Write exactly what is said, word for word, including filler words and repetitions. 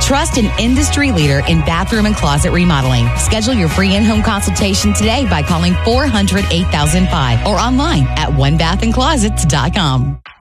Trust an industry leader in bathroom and closet remodeling. Schedule your free in-home consultation today by calling four hundred, eight thousand five or online at one bath and closets dot com.